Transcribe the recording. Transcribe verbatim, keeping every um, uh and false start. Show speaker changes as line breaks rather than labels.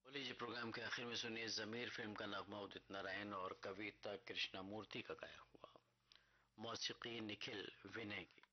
लीजिए प्रोग्राम के आखिर में सुनिए जमीर फिल्म का नगमा उदित नारायण और कविता कृष्णमूर्ति का गाया हुआ। मौसीकी निखिल विनय की।